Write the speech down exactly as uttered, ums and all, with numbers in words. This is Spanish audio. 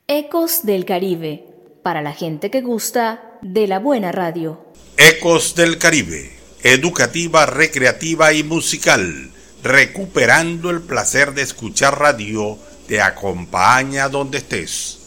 Ecos del Caribe, para la gente que gusta de la buena radio. Ecos del Caribe, educativa, recreativa y musical, recuperando el placer de escuchar radio, te acompaña donde estés.